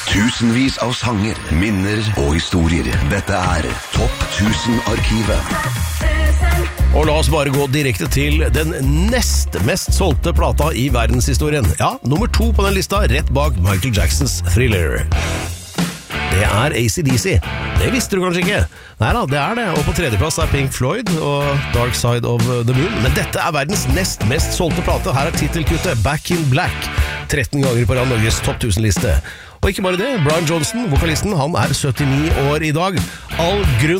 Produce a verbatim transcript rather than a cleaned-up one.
Tusenvis av sanger, minner og historier. Dette er Topp tusen-arkivet. Og la oss bare gå direkte til den nest mest solgte plata i verdenshistorien. Ja, nummer to på den lista, rett bak Michael Jacksons Thriller. Det er A C D C. Det visste du kanskje ikke. Neida, det er det. Og på tredjeplass er Pink Floyd og Dark Side of the Moon. Men dette er verdens nest mest solgte plate. Her er titelkuttet Back in Black. tretten ganger på rad Norges topp tusen-liste. Og ikke bare det, Brian Johnson, vokalisten, han er syttini år i dag. All grunn